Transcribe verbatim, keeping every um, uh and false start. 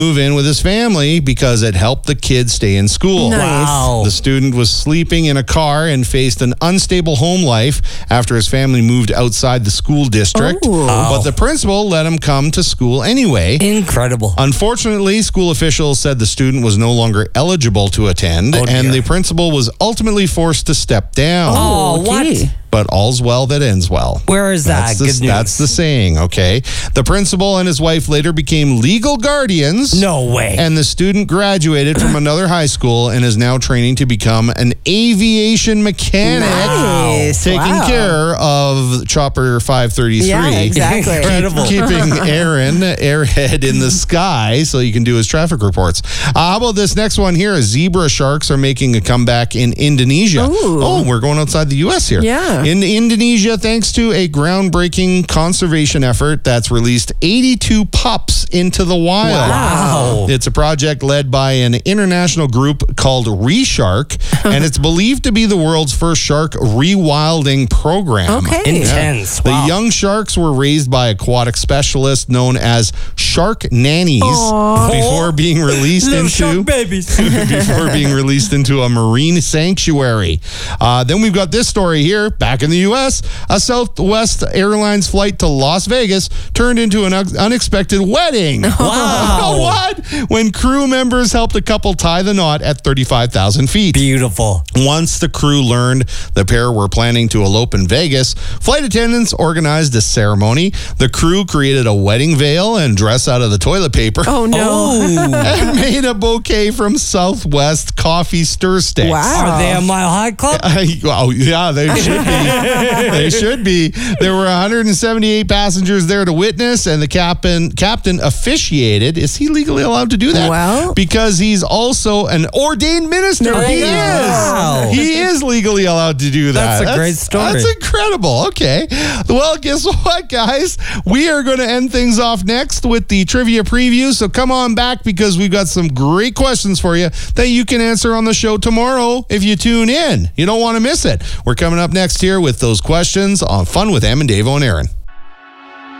move in with his family because it helped the kids stay in school. Nice. Wow. The student was sleeping in a car and faced an unstable home life after his family moved outside the school district. Oh. But the principal let him come to school anyway. Incredible. Unfortunately, school officials said the student was no longer eligible to attend, Oh, and dear. the principal was ultimately forced to step down. Oh, okay. what? But all's well that ends well. Where is that? That's the, Good news. that's the saying, okay? The principal and his wife later became legal guardians. No way. And the student graduated from another high school and is now training to become an aviation mechanic. Nice. Taking Wow. care of Chopper five thirty-three. Yeah, exactly. Incredible. Keeping Aaron airhead in the sky so he can do his traffic reports. Uh, how about this next one here? Zebra sharks are making a comeback in Indonesia. Ooh. Oh, we're going outside the U S here. Yeah. In Indonesia, thanks to a groundbreaking conservation effort that's released eighty-two pups into the wild. Wow. It's a project led by an international group called ReShark, and it's believed to be the world's first shark rewilding program. Okay. Intense. The Wow. young sharks were raised by aquatic specialists known as shark nannies Aw. before being released Little into shark babies. before being released into a marine sanctuary. Uh, then we've got this story here. Back in the U S, a Southwest Airlines flight to Las Vegas turned into an un- unexpected wedding. Wow. What? When crew members helped a couple tie the knot at thirty-five thousand feet. Beautiful. Once the crew learned the pair were planning to elope in Vegas, flight attendants organized a ceremony. The crew created a wedding veil and dress out of the toilet paper. Oh, no. Oh. And made a bouquet from Southwest coffee stir sticks. Wow. Are they a Mile High Club? Oh, yeah, they should be. They should be. There were one hundred seventy-eight passengers there to witness, and the captain captain officiated. Is he legally allowed to do that? Well. Because he's also an ordained minister. There he you is. go. Wow. He is legally allowed to do that. That's a great story. That's incredible. Okay. Well, guess what, guys? We are going to end things off next with the trivia preview. So come on back because we've got some great questions for you that you can answer on the show tomorrow if you tune in. You don't want to miss it. We're coming up next here with those questions on Fun with Em and Dave and Aaron.